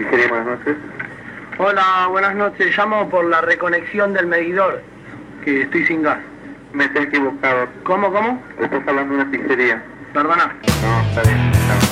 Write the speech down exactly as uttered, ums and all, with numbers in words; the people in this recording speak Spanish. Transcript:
pizzería, buenas noches. Hola, buenas noches. Llamo por la reconexión del medidor, que estoy sin gas. Me he equivocado. ¿Cómo, cómo? Estás hablando de una pizzería. Perdona. No, está bien. Está bien.